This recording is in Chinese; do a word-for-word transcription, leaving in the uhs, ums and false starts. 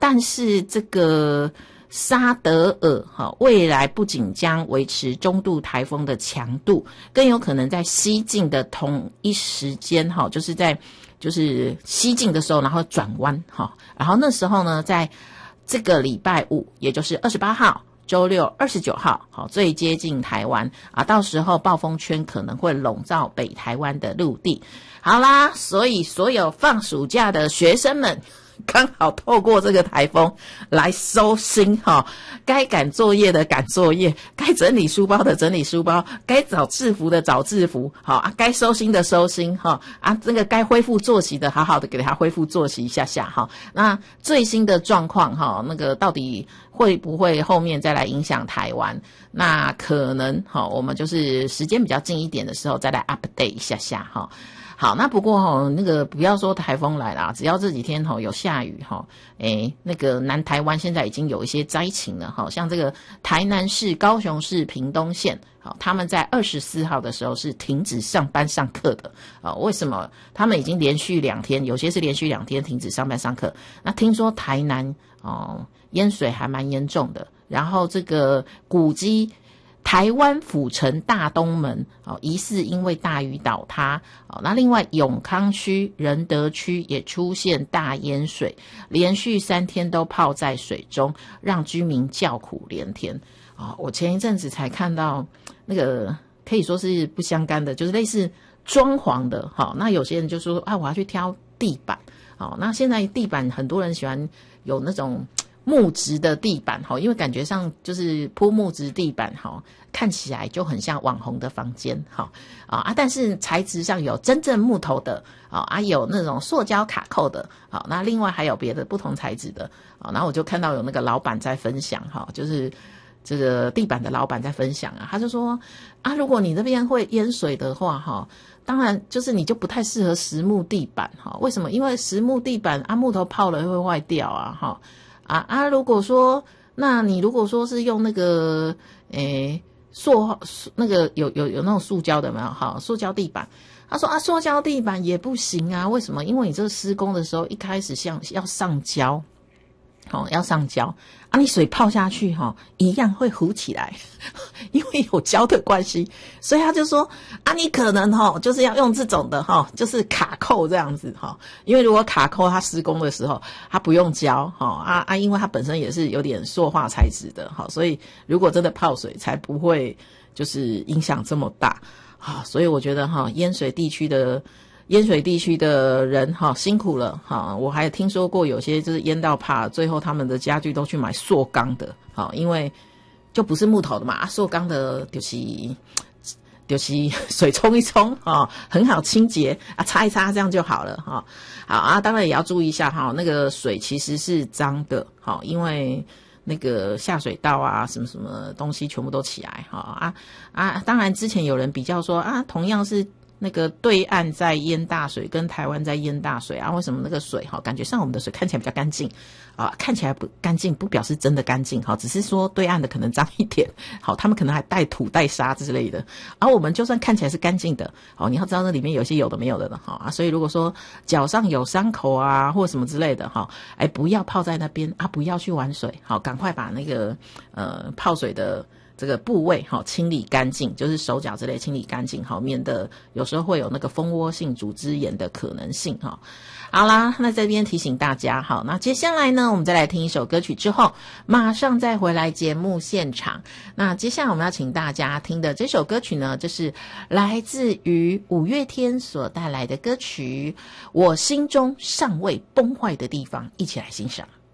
但是这个沙德尔哈未来不仅将维持中度台风的强度，更有可能在西进的同一时间哈，就是在就是西进的时候，然后转弯哈，然后那时候呢，在这个礼拜五，也就是二十八号。周六二十九号，好，最接近台湾啊，到时候暴风圈可能会笼罩北台湾的陆地。好啦，所以所有放暑假的学生们，刚好透过这个台风来收心哈，该赶作业的赶作业，该整理书包的整理书包，该找制服的找制服，好啊，该收心的收心哈啊，这个该恢复作息的，好好的给他恢复作息一下下哈。那最新的状况哈，那个到底会不会后面再来影响台湾？那可能哈，我们就是时间比较近一点的时候再来 update 一下下哈。好，那不过齁，那个不要说台风来啦，只要这几天齁有下雨齁，诶，那个南台湾现在已经有一些灾情了齁，像这个台南市、高雄市、屏东县，好，他们在二十四号的时候是停止上班上课的啊。为什么？他们已经连续两天，有些是连续两天停止上班上课。那听说台南哦淹水还蛮严重的，然后这个古迹。台湾府城大东门哦，疑似因为大雨倒塌哦。那另外永康区、仁德区也出现大淹水，连续三天都泡在水中，让居民叫苦连天啊、哦！我前一阵子才看到那个可以说是不相干的，就是类似装潢的哈、哦。那有些人就说啊，我要去挑地板哦。那现在地板很多人喜欢有那种。木质的地板齁，因为感觉上就是铺木质地板齁，看起来就很像网红的房间齁啊，但是材质上有真正木头的啊，有那种塑胶卡扣的啊，那另外还有别的不同材质的啊，然后我就看到有那个老板在分享齁，就是这个地板的老板在分享啊，他就说啊，如果你这边会淹水的话齁，当然就是你就不太适合实木地板齁，为什么？因为实木地板啊，木头泡了会坏掉啊齁。啊啊！如果说，那你如果说是用那个诶塑那个有有有那种塑胶的没有？好，塑胶地板。他说啊，塑胶地板也不行啊，为什么？因为你这施工的时候一开始像要上胶，哦，要上胶啊，你水泡下去哈、哦，一样会糊起来，因为有胶的关系，所以他就说啊，你可能哈、哦，就是要用这种的哈、哦，就是卡扣这样子哈、哦，因为如果卡扣它施工的时候，它不用胶哈、哦、啊啊，因为它本身也是有点塑化材质的哈、哦，所以如果真的泡水，才不会就是影响这么大啊，所以我觉得哈、哦，淹水地区的。淹水地区的人哈辛苦了哈，我还听说过有些就是淹到怕，最后他们的家具都去买塑钢的，好，因为就不是木头的嘛，啊，塑钢的就是就是水冲一冲啊，很好清洁啊，擦一擦这样就好了哈。好啊，当然也要注意一下哈，那个水其实是脏的，好，因为那个下水道啊，什么什么东西全部都起来哈啊啊，当然之前有人比较说啊，同样是。那个对岸在淹大水，跟台湾在淹大水啊？为什么那个水哈，感觉上我们的水看起来比较干净啊？看起来不干净，不表示真的干净哈，只是说对岸的可能脏一点，好，他们可能还带土带沙之类的，而、啊、我们就算看起来是干净的，哦，你要知道那里面有些有的没有的的哈啊，所以如果说脚上有伤口啊或什么之类的哈，哎，不要泡在那边啊，不要去玩水，好，赶快把那个呃泡水的。这个部位哈清理干净，就是手脚之类清理干净哈，免得有时候会有那个蜂窝性组织炎的可能性哈。好啦，那这边提醒大家哈，那接下来呢，我们再来听一首歌曲之后，马上再回来节目现场。那接下来我们要请大家听的这首歌曲呢，就是来自于五月天所带来的歌曲《我心中尚未崩坏的地方》，一起来欣赏。